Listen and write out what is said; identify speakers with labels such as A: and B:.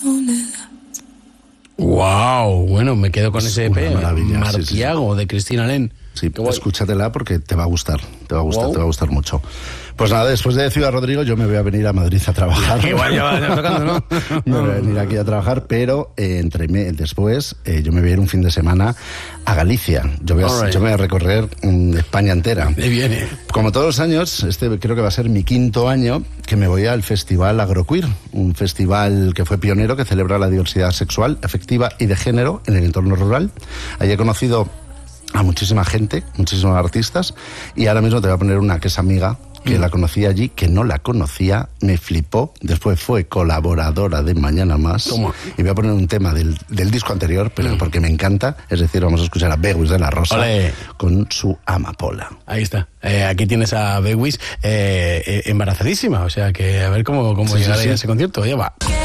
A: Wow, bueno, me quedo con ese EP,
B: Martiago,
A: sí. De Cristina Len.
B: Sí, escúchatela porque te va a gustar, te va a gustar mucho. Pues nada, después de Ciudad Rodrigo yo me voy a venir a Madrid a trabajar.
A: Igual ya tocando, ¿no?
B: Me voy a venir aquí a trabajar, pero después yo me voy a ir un fin de semana a Galicia. Yo me voy a recorrer España entera.
A: Me viene.
B: Como todos los años, creo que va a ser mi 5º año que me voy al Festival Agroqueer, un festival que fue pionero, que celebra la diversidad sexual, afectiva y de género en el entorno rural. Allí he conocido a muchísima gente, muchísimos artistas, y ahora mismo te voy a poner una que es amiga, que la conocí allí, que no la conocía, me flipó, después fue colaboradora de Mañana Más.
A: ¿Cómo?
B: Y voy a poner un tema del disco anterior, pero porque me encanta, es decir, vamos a escuchar a Bewis de la Rosa.
A: ¡Olé!
B: Con su Amapola.
A: Ahí está, aquí tienes a Bewis embarazadísima, o sea que a ver cómo llegará a ese concierto, ya va.